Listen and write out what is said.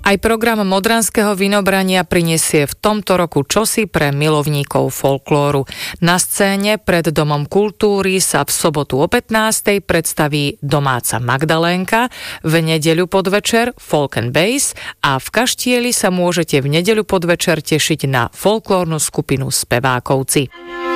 Aj program Modranského vinobrania prinesie v tomto roku čosi pre milovníkov folklóru. Na scéne pred Domom kultúry sa v sobotu o 15:00 predstaví Domáca Magdalénka, v nedeľu podvečer Folk and Bass a v Kaštieli sa môžete v nedeľu podvečer tešiť na folklórnu skupinu Spevákovci.